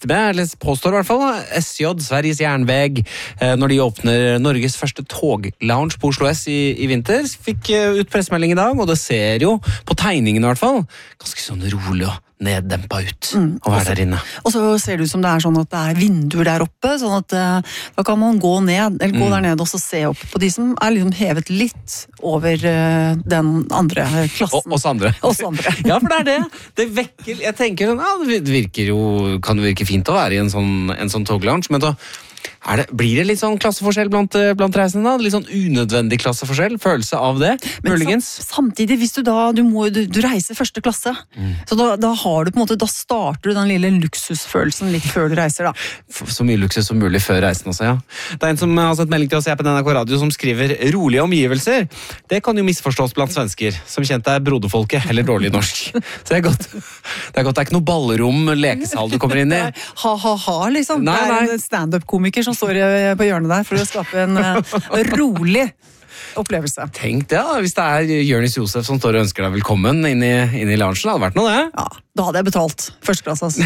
med, eller påstår i hvert fall, SJ, Sveriges Jernväg, når de åpner Norges første toglounge på Oslo S i vinter. Fikk ut pressemelding i dag, og det ser jo, på tegningen i hvert fall, ganske sånn rolig og neddempa ut og være der inne. Og så ser det ut som det er sånn at det er vinduer der oppe, sånn at da kan man gå ned, eller gå der nede og så se opp på de som er liksom hevet litt over den andre klassen. Oss andre. Ja, for det er det. Det vekker, jeg tenker sånn, det virker jo, kan det virke fint å være i en sånn toglounge, men da blir det litt sånn klasseforskjell blant reisende da? Litt sånn unødvendig klasseforskjell, følelse av det, muligens? Samtidig, hvis du reiser første klasse, så da har du på en måte, da starter du den lille luksusfølelsen litt før du reiser da. Så mye luksus som mulig før reisen også, ja. Det er en som har sett melding til oss på NRK Radio som skriver rolige omgivelser. Det kan jo misforstås blant svensker, som kjent er broderfolket, eller dårlig norsk. Så det er godt. Det er ikke noe ballerom, lekesal du kommer inn i. Ha, liksom. Nei. Det er en stand-up-komiker som står på hjørnet der for å skape en rolig opplevelse. Tenk det da, hvis det er Jonis Josef som står og ønsker deg velkommen inn i loungen, det hadde vært noe det. Ja, da hadde jeg betalt første klasse, altså.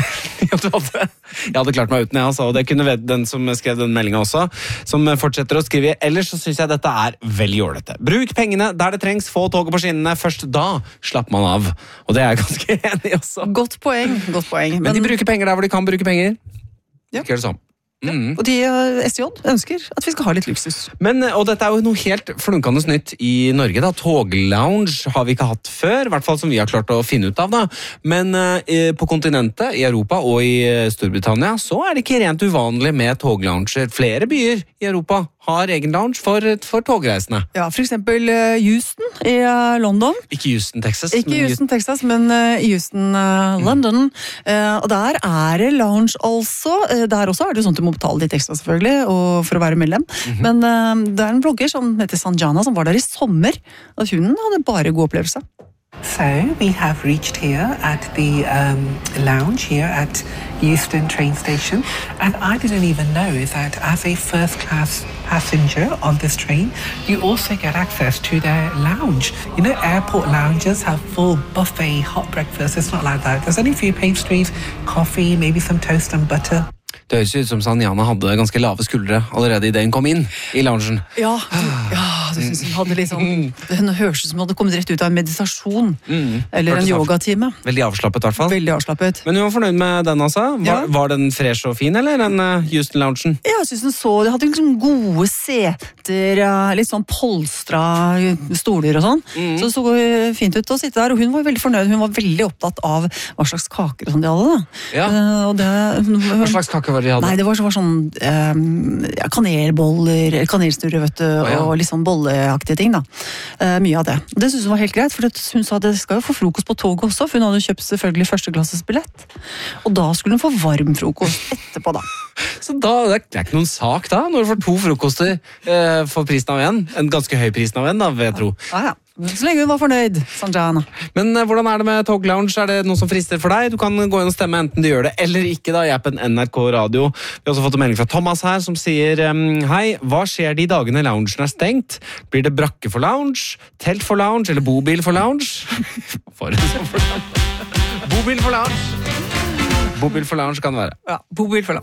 Jeg hadde klart meg uten det, altså, og det kunne den som skrev den meldingen også, som fortsetter å skrive. Ellers så synes jeg dette er veldig jålete. Bruk pengene der det trengs, få toget på skinnene, først da slapper man av. Og det er jeg ganske enig i også. Godt poeng. Men de bruker penger der hvor de kan bruke penger. Ja. Ikke gjør det sånn. Og de SJ ønsker at vi skal ha litt luksus. Og dette er jo noe helt flunkende nytt i Norge da. Toglounge har vi ikke hatt før, i hvert fall som vi har klart å finne ut av da. Men på kontinentet, i Europa og i Storbritannia, så er det ikke rent uvanlig med toglounger. Flere byer i Europa har egen lounge for togreisende. Ja, for eksempel Houston i London. Ikke Houston, Texas. Ikke Houston, Texas, men Houston, London. Og der er det lounge altså. Der også er det sånn at du må betale litt ekstra selvfølgelig, og for å være medlem. Men det er en blogger som heter Sanjana, som var der i sommer, og hun hadde bare god opplevelse. So we have reached here at the lounge here at Euston train station, and I didn't even know that as a first class passenger on this train you also get access to their lounge. You know, airport lounges have full buffet hot breakfast. It's not like that. There's only a few pastries, coffee, maybe some toast and butter. Det høres ut som Sanjana hadde ganske lave skuldre allerede i det hun kom inn i loungen. Ja, det synes hun hadde litt sånn, det høres ut som hun hadde kommet rett ut av en meditasjon, eller en yogatime. Veldig avslappet i hvert fall. Veldig avslappet. Men hun var fornøyd med den altså? Var den fresh og fin, eller den Houston-loungen? Ja, jeg synes den hadde liksom gode seter, litt sånn polstra stoler og sånn. Så det så fint ut å sitte der, og hun var veldig fornøyd. Hun var veldig opptatt av hva slags kaker og sånn de hadde da. Ja. Hva slags kaker var det de hadde? Nei, det var sånn kanelboller, kanelsnurre, vet du, og litt sånn bolleaktige ting da. Mye av det. Det synes hun var helt greit, for hun sa at det skal jo få frokost på toget også, for hun hadde kjøpt selvfølgelig førsteklassesbillett. Og da skulle hun få varm frokost etterpå da. Så da, det er ikke noen sak da, når du får 2 frokoster for prisen av en ganske høy prisen av en da, vil jeg tro. Ja. Så lenge hun var fornøyd, Sanjana. Men hvordan er det med toglounge? Er det noe som frister for deg? Du kan gå inn og stemme enten du gjør det eller ikke da, i appen NRK Radio. Vi har også fått en melding fra Thomas her som sier hei, hva skjer de dagene loungen er stengt? Blir det brakke for lounge, telt for lounge eller bobil for lounge? Bobil for lounge. Bobil for lounge kan det være. Ja, bobil for lounge.